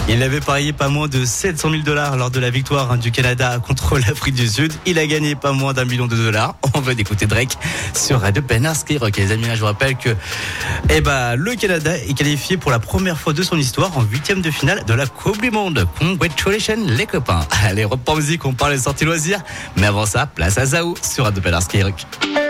Il avait parié pas moins de 700 000 $ lors de la victoire du Canada contre l'Afrique du Sud. Il a gagné pas moins d'1 million de $. On va écouter Drake sur Radio Penner Skyrock. Les amis, je vous rappelle que le Canada est qualifié pour la première fois de son histoire en 8e de finale de la Coupe du Monde. Congratulations les copains. Allez, repos musique, on parle des sorties loisirs. Mais avant ça, place à Zao sur Radio Penner Skyrock.